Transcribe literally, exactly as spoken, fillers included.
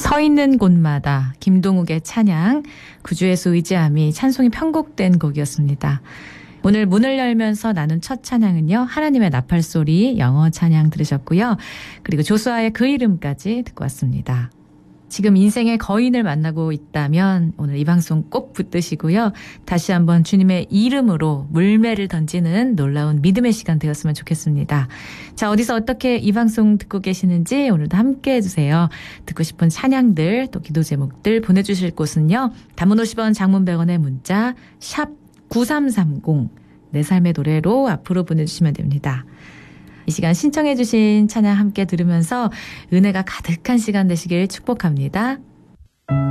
서 있는 곳마다 김동욱의 찬양, 구주예수 의지함이 찬송이 편곡된 곡이었습니다. 오늘 문을 열면서 나눈 첫 찬양은요, 하나님의 나팔소리 영어 찬양 들으셨고요. 그리고 조수아의 그 이름까지 듣고 왔습니다. 지금 인생의 거인을 만나고 있다면 오늘 이 방송 꼭 붙드시고요. 다시 한번 주님의 이름으로 물매를 던지는 놀라운 믿음의 시간 되었으면 좋겠습니다. 자, 어디서 어떻게 이 방송 듣고 계시는지 오늘도 함께 해주세요. 듣고 싶은 찬양들 또 기도 제목들 보내주실 곳은요. 단문 오십 원, 장문 백 원의 문자 샵 구삼삼공 내 삶의 노래로 앞으로 보내주시면 됩니다. 이 시간 신청해 주신 찬양 함께 들으면서 은혜가 가득한 시간 되시길 축복합니다.